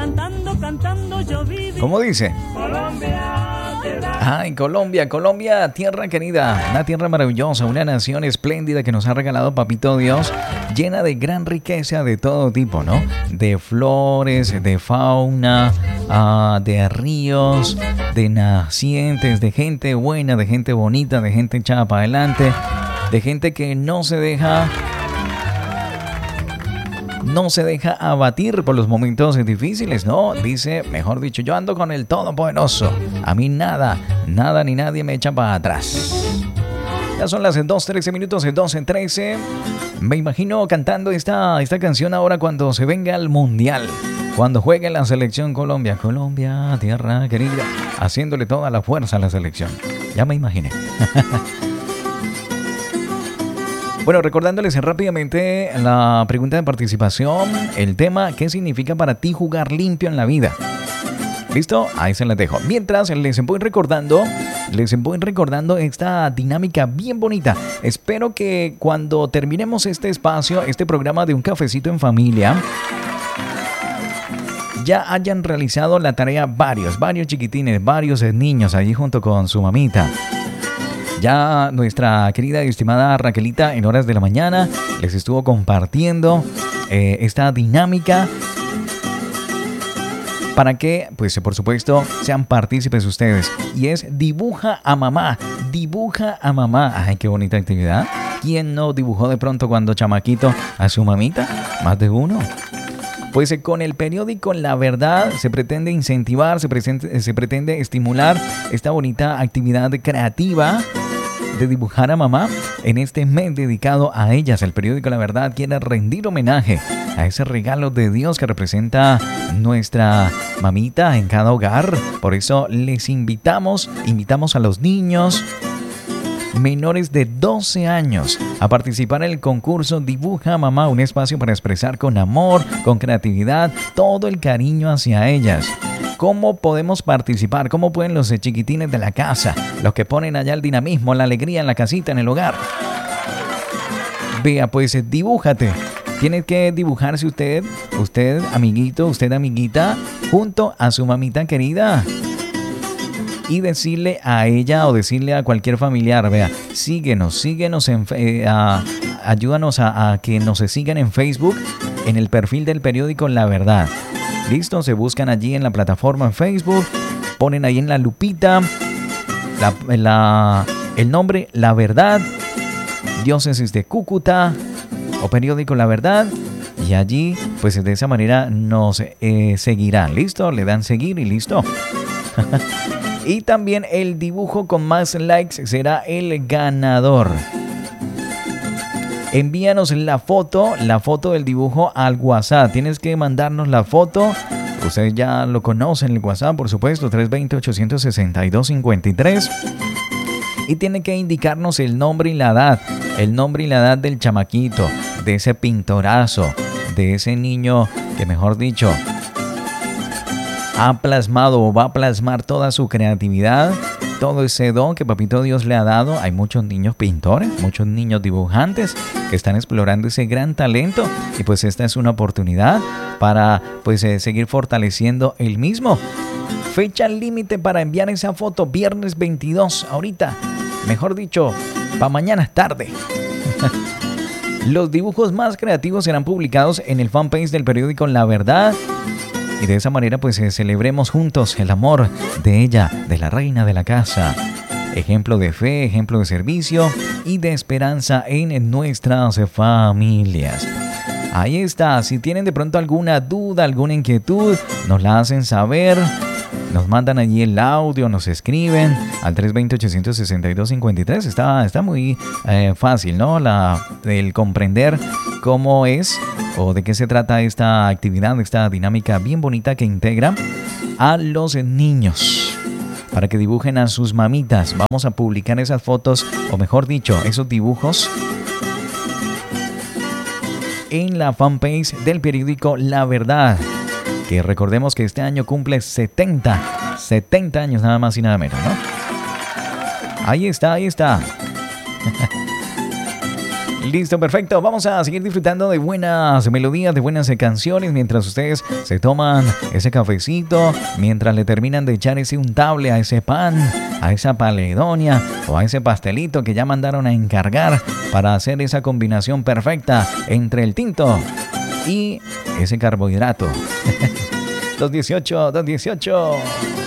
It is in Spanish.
cantando yo viví. ¿Cómo dice? Colombia, tierra. Ay, Colombia, Colombia, tierra querida, una tierra maravillosa, una nación espléndida que nos ha regalado Papito Dios, llena de gran riqueza de todo tipo, ¿no? De flores, de fauna, de ríos, de nacientes, de gente buena, de gente bonita, de gente echada para adelante, de gente que no se deja abatir por los momentos difíciles, ¿no? Dice, mejor dicho, yo ando con el Todopoderoso. A mí nada ni nadie me echa para atrás. Ya son las 2:13 minutos, 2:13. Me imagino cantando esta canción ahora cuando se venga al Mundial. Cuando juegue la selección Colombia. Colombia, tierra querida. Haciéndole toda la fuerza a la selección. Ya me imaginé. Bueno, recordándoles rápidamente la pregunta de participación, el tema, ¿qué significa para ti jugar limpio en la vida? ¿Listo? Ahí se las dejo. Mientras les voy recordando esta dinámica bien bonita. Espero que cuando terminemos este espacio, este programa de Un Cafecito en Familia, ya hayan realizado la tarea varios chiquitines, varios niños allí junto con su mamita. Ya nuestra querida y estimada Raquelita en horas de la mañana les estuvo compartiendo esta dinámica para que, pues por supuesto, sean partícipes ustedes. Y es dibuja a mamá. Ay, qué bonita actividad. ¿Quién no dibujó de pronto cuando chamaquito a su mamita? Más de uno. Pues con el periódico La Verdad se pretende incentivar, se pretende estimular esta bonita actividad creativa de dibujar a mamá en este mes dedicado a ellas. El periódico La Verdad quiere rendir homenaje a ese regalo de Dios que representa nuestra mamita en cada hogar. Por eso les invitamos a los niños menores de 12 años a participar en el concurso Dibuja a Mamá, un espacio para expresar con amor, con creatividad, todo el cariño hacia ellas. ¿Cómo podemos participar? ¿Cómo pueden los chiquitines de la casa, los que ponen allá el dinamismo, la alegría en la casita, en el hogar? Vea, pues dibújate. Tiene que dibujarse usted amiguito, usted amiguita, junto a su mamita querida. Y decirle a ella o decirle a cualquier familiar, vea, síguenos, ayúdanos a que nos sigan en Facebook, en el perfil del periódico La Verdad. Listo, se buscan allí en la plataforma en Facebook, ponen ahí en la lupita el nombre La Verdad, Diócesis de Cúcuta o periódico La Verdad, y allí pues de esa manera nos seguirán. Listo, le dan seguir y listo. Y también el dibujo con más likes será el ganador. Envíanos la foto del dibujo al WhatsApp. Tienes que mandarnos la foto. Ustedes ya lo conocen, el WhatsApp, por supuesto, 320-862-53. Y tiene que indicarnos el nombre y la edad. El nombre y la edad del chamaquito, de ese pintorazo, de ese niño que, mejor dicho, ha plasmado o va a plasmar toda su creatividad, todo ese don que Papito Dios le ha dado. Hay muchos niños pintores, muchos niños dibujantes que están explorando ese gran talento, y pues esta es una oportunidad para pues seguir fortaleciendo el mismo. Fecha límite para enviar esa foto, viernes 22, ahorita, mejor dicho, para mañana tarde. Los dibujos más creativos serán publicados en el fanpage del periódico La Verdad. Y de esa manera pues celebremos juntos el amor de ella, de la reina de la casa. Ejemplo de fe, ejemplo de servicio y de esperanza en nuestras familias. Ahí está, si tienen de pronto alguna duda, alguna inquietud, nos la hacen saber. Nos mandan allí el audio, nos escriben al 320-862-53. Está muy fácil, ¿no? El comprender cómo es o de qué se trata esta actividad, esta dinámica bien bonita que integra a los niños para que dibujen a sus mamitas. Vamos a publicar esas fotos, o mejor dicho, esos dibujos en la fanpage del periódico La Verdad, que recordemos que este año cumple 70 años, nada más y nada menos, ¿no? Ahí está. Listo, perfecto. Vamos a seguir disfrutando de buenas melodías, de buenas canciones mientras ustedes se toman ese cafecito, mientras le terminan de echar ese untable a ese pan, a esa paledonia o a ese pastelito que ya mandaron a encargar para hacer esa combinación perfecta entre el tinto y ese carbohidrato. 218.